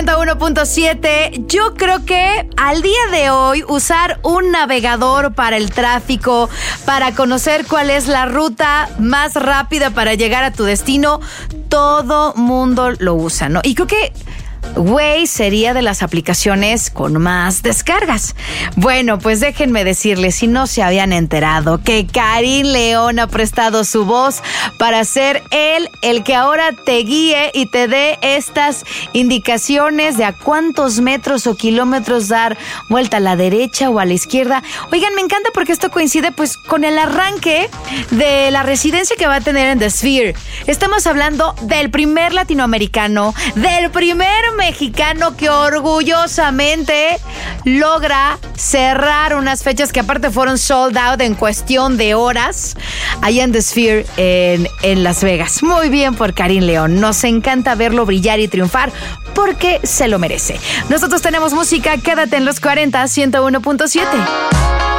101.7. Yo creo que al día de hoy usar un navegador para el tráfico, para conocer cuál es la ruta más rápida para llegar a tu destino, todo mundo lo usa, ¿no? Y creo que Waze sería de las aplicaciones con más descargas. Bueno, pues déjenme decirles, si no se habían enterado, que Karim León ha prestado su voz para ser él el que ahora te guíe y te dé estas indicaciones de a cuántos metros o kilómetros dar vuelta a la derecha o a la izquierda. Oigan, me encanta porque esto coincide pues con el arranque de la residencia que va a tener en The Sphere. Estamos hablando del primer latinoamericano, del primer mexicano que orgullosamente logra cerrar unas fechas que aparte fueron sold out en cuestión de horas allá en The Sphere en Las Vegas. Muy bien por Karim León. Nos encanta verlo brillar y triunfar porque se lo merece. Nosotros tenemos música. Quédate en los 40, 101.7.